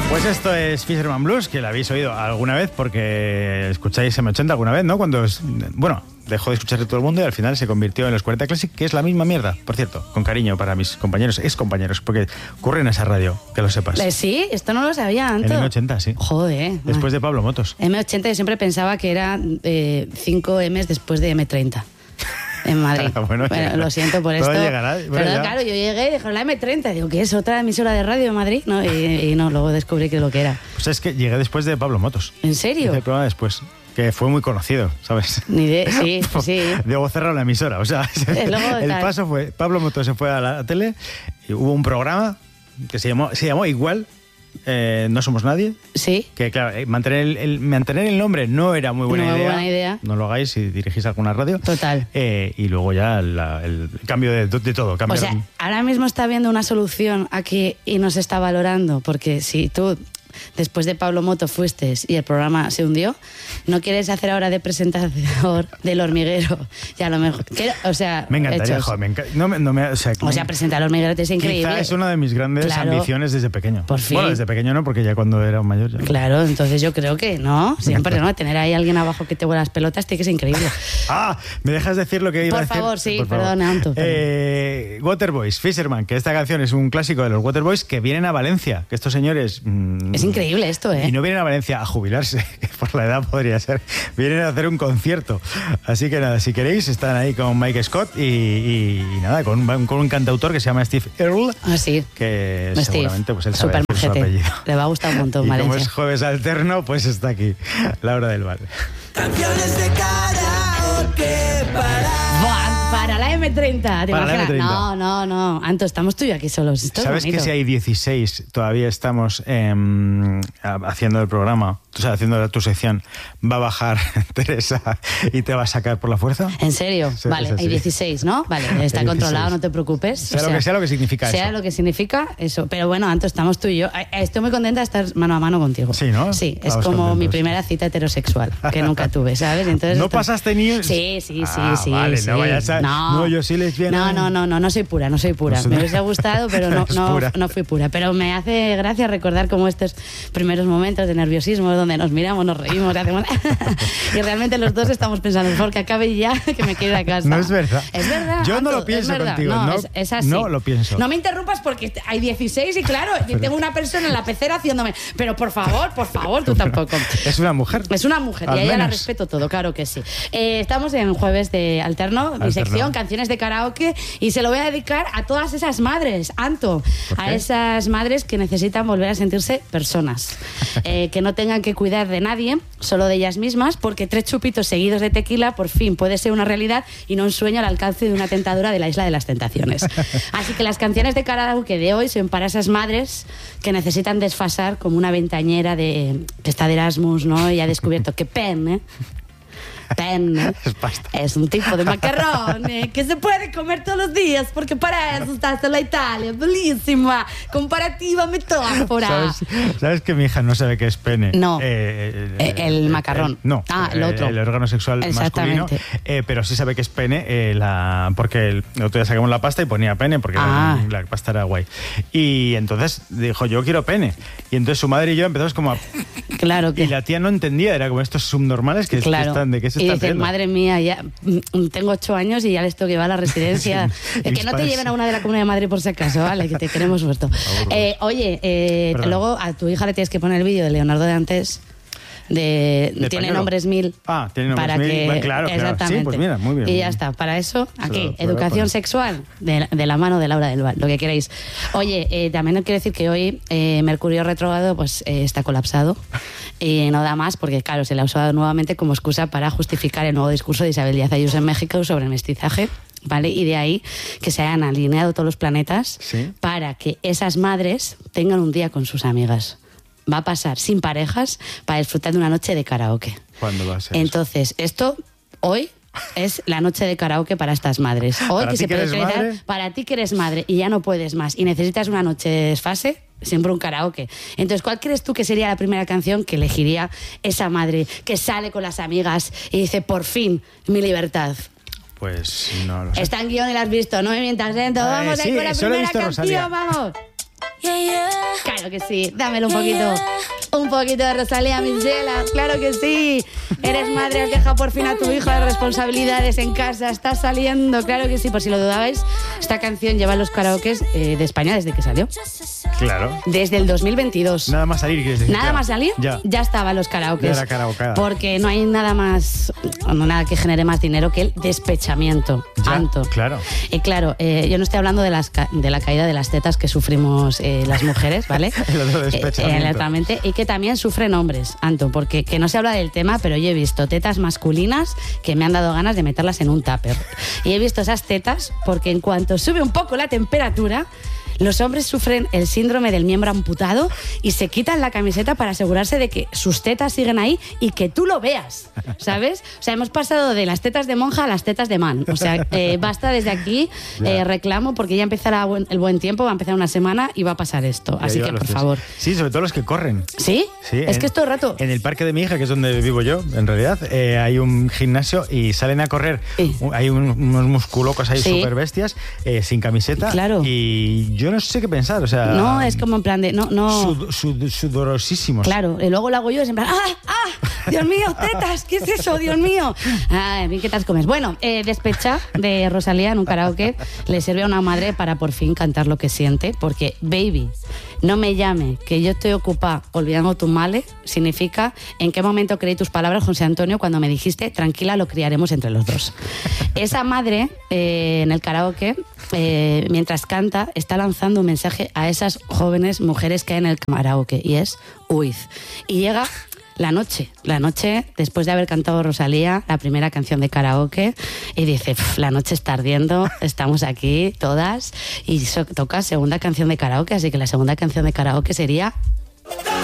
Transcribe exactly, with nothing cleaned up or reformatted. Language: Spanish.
Pues esto es Fisherman Blues, que lo habéis oído alguna vez porque escucháis eme ochenta alguna vez, ¿no? Cuando, es, bueno, dejó de escuchar de todo el mundo y al final se convirtió en los cuarenta Classic, que es la misma mierda, por cierto, con cariño para mis compañeros, ex compañeros, porque ocurre en esa radio, que lo sepas. Sí, esto no lo sabía antes. En eme ochenta, sí. Joder. Después de Pablo Motos. eme ochenta yo siempre pensaba que era eh, cinco emes después de eme treinta. En Madrid. bueno, bueno, lo siento por esto. Llegará, bueno, pero ya. claro, yo llegué y dije, la eme treinta. Digo, ¿qué es? ¿Otra emisora de radio de Madrid? ¿No? Y, y no, luego descubrí que lo que era. Pues es que llegué después de Pablo Motos. ¿En serio? Hice el programa después, que fue muy conocido, ¿sabes? Ni de, sí, sí. Luego cerraron la emisora, o sea, el, el paso fue, Pablo Motos se fue a la tele y hubo un programa que se llamó, se llamó igual, Eh, No Somos Nadie. Sí. Que claro, eh, mantener, el, el, mantener el nombre no era muy buena, no idea. buena idea. No lo hagáis si dirigís alguna radio. Total. Eh, y luego ya la, el cambio de, de todo. Cambiaron. O sea, ahora mismo está habiendo una solución aquí y no se está valorando, porque si tú después de Pablo Moto fuiste y el programa se hundió, ¿no quieres hacer ahora de presentador del Hormiguero? Ya a lo mejor. ¿Qué? O sea, me encantaría, joder, me enca no me, no me, o sea, o sea, presentar el Hormiguero es increíble. Quizá es una de mis grandes claro, ambiciones desde pequeño. Por fin. Bueno, desde pequeño no, porque ya cuando era un mayor ya. Claro, entonces yo creo que no, siempre no, tener ahí a alguien abajo que te vuela las pelotas tiene que ser increíble. Ah, ¿me dejas decir lo que iba por a decir? Favor, sí, por favor, sí, perdona, Anto. Eh, Waterboys, Fisherman, que esta canción es un clásico de los Waterboys que vienen a Valencia, que estos señores... Mmm, es increíble esto, ¿eh? Y no vienen a Valencia a jubilarse, que por la edad podría ser. Vienen a hacer un concierto. Así que nada, si queréis, están ahí con Mike Scott y, y, y nada, con un, con un cantautor que se llama Steve Earle. Ah, sí. Que Steve, seguramente pues él sabe decir su apellido. Le va a gustar un montón, y Valencia. como es jueves alterno, pues está aquí, la hora del bar. Canciones de karaoke para... Para la eme treinta, ¿te para imaginas? La eme treinta. No, no, no. Anto, estamos tú y aquí solos. Esto ¿Sabes es que si hay dieciséis todavía estamos eh, haciendo el programa, o sea, haciendo tu sección, va a bajar Teresa y te va a sacar por la fuerza? ¿En serio? Sí, vale, hay dieciséis, ¿no? Vale, está controlado, no te preocupes. Sea, o sea, lo que sea lo que significa sea eso. lo que significa eso. Pero bueno, Anto, estamos tú y yo. Estoy muy contenta de estar mano a mano contigo. Sí, ¿no? Sí, es Vamos como contentos. Mi primera cita heterosexual, que nunca tuve, ¿sabes? Entonces, ¿No esto... pasaste ni...? Sí, sí, sí, ah, sí. Vale, sí. no vayas a... No, no, yo sí lesbiana. No, no, no, no, no soy pura, no soy pura. No, me hubiese gustado, pero no, no, no fui pura. Pero me hace gracia recordar como estos primeros momentos de nerviosismo donde nos miramos, nos reímos, hacemos... y realmente los dos estamos pensando, mejor que acabe ya, que me quiero ir a casa. No es verdad. Es verdad. Yo Anto, no lo pienso es contigo. No, No, es, es así. no lo pienso. No me interrumpas porque hay dieciséis y claro, yo tengo una persona en la pecera haciéndome, pero por favor, por favor, tú tampoco. Es una mujer. Es una mujer Al y a ella menos. la respeto todo, claro que sí. Eh, estamos en jueves de Alterno, Alterno. mi sección, canciones de karaoke, y se lo voy a dedicar a todas esas madres, Anto, a esas madres que necesitan volver a sentirse personas, eh, que no tengan que cuidar de nadie, solo de ellas mismas, porque tres chupitos seguidos de tequila por fin puede ser una realidad y no un sueño al alcance de una tentadora de la Isla de las Tentaciones. Así que las canciones de karaoke de hoy son para esas madres que necesitan desfasar como una ventañera de, que está de Erasmus, ¿no? Y ha descubierto que pen, ¿eh? Pen Es pasta. es un tipo de macarrón eh, que se puede comer todos los días porque para eso está hasta la Italia. Bellísima, comparativa metáfora. ¿Sabes, ¿Sabes que mi hija no sabe qué es pene? No. Eh, Eh, el macarrón. eh, no. Ah, el otro. El órgano sexual masculino. Exactamente. Eh, pero sí sabe que es pene, eh, la, porque el otro día sacamos la pasta y ponía pene, porque Ah. la, la pasta era guay. Y entonces dijo, yo quiero pene. Y entonces su madre y yo empezamos como a... Claro que. Y la tía no entendía, era como estos subnormales que, Claro. que están, ¿de qué se y están dices, riendo? madre mía, ya mm, tengo ocho años y ya les tengo que llevar a la residencia. Sí, Eh, que no te mis lleven a una de la Comunidad de Madrid por si acaso, ¿vale? Que te queremos muerto. Eh, oye, eh, Perdón. luego a tu hija le tienes que poner el vídeo de Leonardo de antes. De, ¿De tiene pañuelo? nombres mil. Ah, tiene nombres para mil. Que, Bueno, claro, claro. exactamente. Sí, pues mira, muy bien. Y ya está. Para eso, aquí, lo- se lo voy a educación poner. sexual de, la- de la mano de Laura del Val, lo que queréis. Oye, eh, también quiero decir que hoy eh, Mercurio retrógrado pues eh, está colapsado y no da más porque, claro, se le ha usado nuevamente como excusa para justificar el nuevo discurso de Isabel Díaz Ayuso en México sobre el mestizaje. ¿Vale? Y de ahí que se hayan alineado todos los planetas Sí. para que esas madres tengan un día con sus amigas. Va a pasar sin parejas para disfrutar de una noche de karaoke. ¿Cuándo va a ser? Entonces, esto hoy es la noche de karaoke para estas madres. Hoy ¿Para que ti se que puede eres utilizar madre? para ti que eres madre y ya no puedes más y necesitas una noche de desfase, siempre un karaoke. Entonces, ¿cuál crees tú que sería la primera canción que elegiría esa madre que sale con las amigas y dice, por fin, mi libertad? Pues no lo sé. Está en guión y la has visto, no me mientas lento. Eh, Vamos sí, a ir con la solo he primera visto canción, Rosalía. vamos. Yeah, yeah. Claro, Claro que sí, dámelo un poquito. Un poquito de Rosalía, mis Gelas, claro que sí. Eres madre, has dejado por fin a tu hijo las responsabilidades en casa, estás saliendo, claro que sí. Por si lo dudabais, esta canción lleva en los karaokes eh, de España desde que salió. Claro. Desde el dos mil veintidós. Nada más salir. Que Nada más salir, ya, ya estaba en los karaokes. Ya era karaokeada. Porque no hay nada más, no nada que genere más dinero que el despechamiento. Ya, Anto. claro. Y claro, eh, yo no estoy hablando de, las ca- de la caída de las tetas que sufrimos eh, las mujeres, ¿vale? El otro despechamiento. Eh, exactamente. Y que también sufren hombres, Anto, porque que no se habla del tema, pero yo he visto tetas masculinas que me han dado ganas de meterlas en un tupper. Y he visto esas tetas porque en cuanto sube un poco la temperatura, los hombres sufren el síndrome del miembro amputado y se quitan la camiseta para asegurarse de que sus tetas siguen ahí y que tú lo veas, ¿sabes? O sea, hemos pasado de las tetas de monja a las tetas de man. O sea, eh, basta desde aquí, eh, reclamo, porque ya empezará buen, el buen tiempo, va a empezar una semana y va a pasar esto. Ya Así que, por tres. favor. Sí, sobre todo los que corren. ¿Sí? Sí, es en, que es todo el rato. En el parque de mi hija, que es donde vivo yo, en realidad, eh, hay un gimnasio y salen a correr. Sí. Hay un, unos musculocos ahí Sí. súper bestias, eh, sin camiseta. Claro. Y yo no sé qué pensar, o sea... No, es como en plan de... No, no. Sud, sud, sudorosísimos. Claro, y luego lo hago yo, es en plan, ¡ah, ah! ¡Dios mío, tetas! ¿Qué es eso, Dios mío? Ay, ¿qué tal comes? Bueno, eh, Despecha, de Rosalía, en un karaoke, le sirve a una madre para por fin cantar lo que siente, porque, baby, no me llame, que yo estoy ocupada olvidando tu male, significa en qué momento creí tus palabras, José Antonio, cuando me dijiste, tranquila, lo criaremos entre los dos. Esa madre, eh, en el karaoke, eh, mientras canta, está lanzando un mensaje a esas jóvenes mujeres que hay en el karaoke, y es, huid. Y llega... La noche, la noche, después de haber cantado Rosalía, la primera canción de karaoke, y dice, la noche está ardiendo, estamos aquí todas, y so, toca segunda canción de karaoke, así que la segunda canción de karaoke sería